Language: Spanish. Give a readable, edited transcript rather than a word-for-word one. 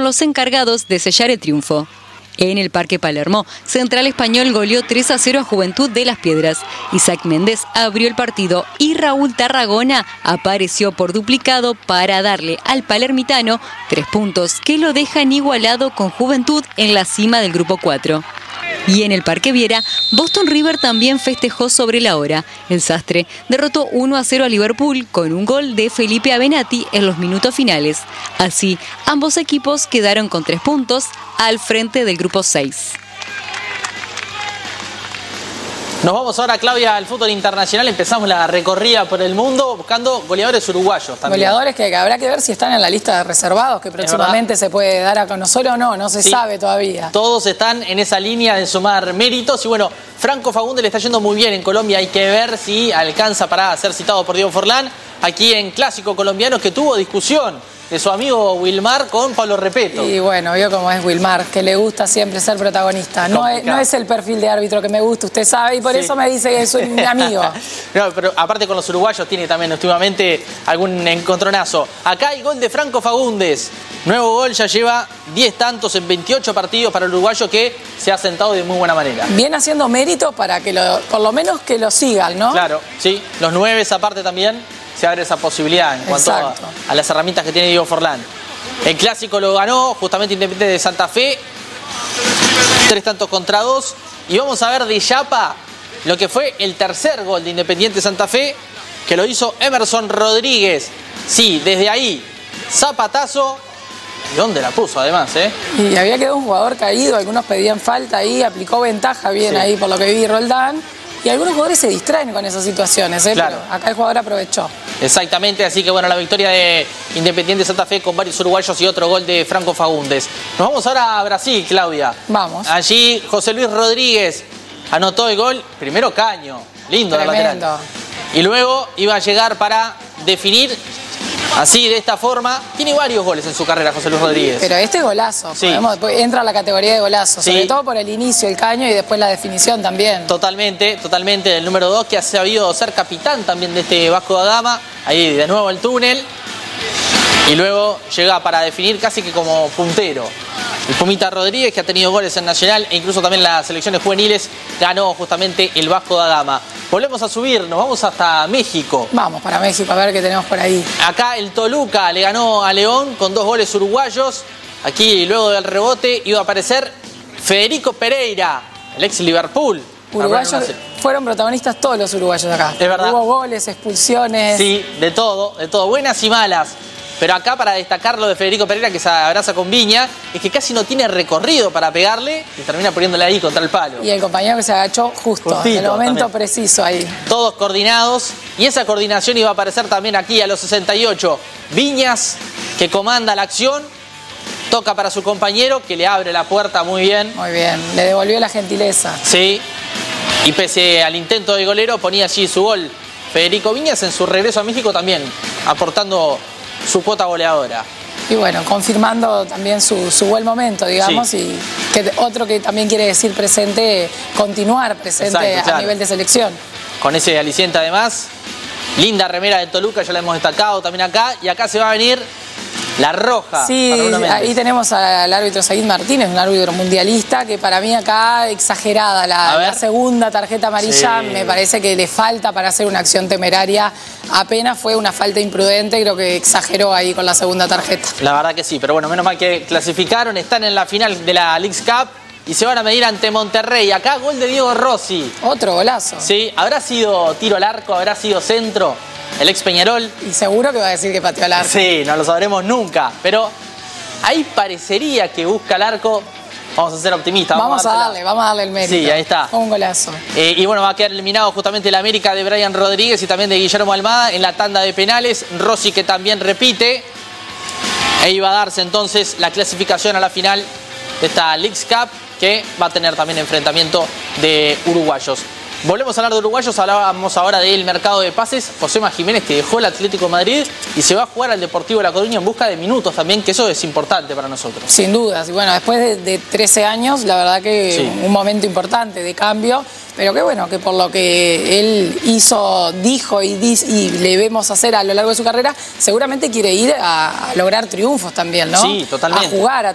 los encargados de sellar el triunfo. En el Parque Palermo, Central Español goleó 3-0 a Juventud de Las Piedras. Isaac Méndez abrió el partido y Raúl Tarragona apareció por duplicado para darle al palermitano 3 puntos que lo dejan igualado con Juventud en la cima del grupo 4. Y en el Parque Viera, Boston River también festejó sobre la hora. El Sastre derrotó 1-0 a Liverpool con un gol de Felipe Avenatti en los minutos finales. Así, ambos equipos quedaron con 3 puntos al frente del grupo 6. Nos vamos ahora, Claudia, al fútbol internacional. Empezamos la recorrida por el mundo buscando goleadores uruguayos también. Goleadores que habrá que ver si están en la lista de reservados, que próximamente se puede dar a conocer o no se sabe todavía. Todos están en esa línea de sumar méritos y bueno, Franco Fagundes le está yendo muy bien en Colombia. Hay que ver si alcanza para ser citado por Diego Forlán aquí en Clásico Colombiano, que tuvo discusión de su amigo Wilmar con Pablo Repeto. Y bueno, vio cómo es Wilmar, que le gusta siempre ser protagonista. No es el perfil de árbitro que me gusta, usted sabe, y por eso me dice que es un amigo. No, pero aparte con los uruguayos tiene también últimamente algún encontronazo. Acá hay gol de Franco Fagundes. Nuevo gol, ya lleva 10 tantos en 28 partidos para el uruguayo, que se ha sentado de muy buena manera. Viene haciendo mérito para que por lo menos que lo sigan, ¿no? Claro, sí. Los 9 aparte también se abre esa posibilidad en cuanto a las herramientas que tiene Diego Forlán. El Clásico lo ganó justamente Independiente de Santa Fe, 3 tantos contra 2. Y vamos a ver de Yapa lo que fue el tercer gol de Independiente de Santa Fe, que lo hizo Emerson Rodríguez. Sí, desde ahí, zapatazo. ¿Y dónde la puso además, Y había quedado un jugador caído, algunos pedían falta ahí, aplicó ventaja bien ahí por lo que vi Roldán. Y algunos jugadores se distraen con esas situaciones, Claro. Pero acá el jugador aprovechó. Exactamente, así que bueno, la victoria de Independiente Santa Fe con varios uruguayos y otro gol de Franco Fagundes. Nos vamos ahora a Brasil, Claudia. Vamos. Allí José Luis Rodríguez anotó el gol, primero caño, lindo la lateral. Y luego iba a llegar para definir así, de esta forma. Tiene varios goles en su carrera José Luis Rodríguez. Pero este golazo, entra a la categoría de golazo, sobre todo por el inicio, el caño y después la definición también. Totalmente, el número 2, que ha sabido ser capitán también de este Vasco da Gama. Ahí de nuevo el túnel. Y luego llega para definir casi que como puntero. El Pumita Rodríguez, que ha tenido goles en Nacional e incluso también en las selecciones juveniles, ganó justamente el Vasco da Gama. Volvemos a subir, nos vamos hasta México. Vamos para México a ver qué tenemos por ahí. Acá el Toluca le ganó a León con 2 goles uruguayos. Aquí luego del rebote iba a aparecer Federico Pereira, el ex Liverpool. Uruguayos, fueron protagonistas todos los uruguayos acá. Es verdad. Hubo goles, expulsiones. Sí, de todo, buenas y malas. Pero acá para destacar lo de Federico Pereira, que se abraza con Viña, es que casi no tiene recorrido para pegarle y termina poniéndole ahí contra el palo. Y el compañero que se agachó justito, en el momento también preciso ahí. Todos coordinados, y esa coordinación iba a aparecer también aquí a los 68. Viñas, que comanda la acción, toca para su compañero, que le abre la puerta muy bien. Muy bien, le devolvió la gentileza. Sí, y pese al intento del golero, ponía allí su gol Federico Viñas en su regreso a México también, aportando su cuota goleadora. Y bueno, confirmando también su buen momento, digamos, y que otro que también quiere decir presente, continuar presente a nivel de selección. Con ese aliciente además, linda remera de Toluca, ya la hemos destacado también acá, y acá se va a venir la roja. Sí, ahí tenemos al árbitro Said Martínez, un árbitro mundialista, que para mí acá exagerada la segunda tarjeta amarilla, me parece que le falta para hacer una acción temeraria, apenas fue una falta imprudente, creo que exageró ahí con la segunda tarjeta. La verdad que sí, pero bueno, menos mal que clasificaron, están en la final de la Leagues Cup y se van a medir ante Monterrey. Acá gol de Diego Rossi. Otro golazo. Sí, ¿habrá sido tiro al arco? ¿Habrá sido centro? El ex Peñarol. Y seguro que va a decir que pateó al arco. Sí, no lo sabremos nunca. Pero ahí parecería que busca el arco. Vamos a ser optimistas. Vamos a darle el mérito. Sí, ahí está. Un golazo. Y bueno, va a quedar eliminado justamente el América de Brian Rodríguez y también de Guillermo Almada en la tanda de penales. Rossi, que también repite. E iba a darse entonces la clasificación a la final de esta Leagues Cup, que va a tener también enfrentamiento de uruguayos. Volvemos a hablar de uruguayos, hablábamos ahora del mercado de pases. Josema Jiménez, que dejó el Atlético de Madrid y se va a jugar al Deportivo La Coruña en busca de minutos también, que eso es importante para nosotros. Sin dudas, y bueno, después de 13 años, la verdad que un momento importante de cambio, pero que bueno, que por lo que él hizo, dijo y le vemos hacer a lo largo de su carrera, seguramente quiere ir a lograr triunfos también, ¿no? Sí, totalmente. A jugar,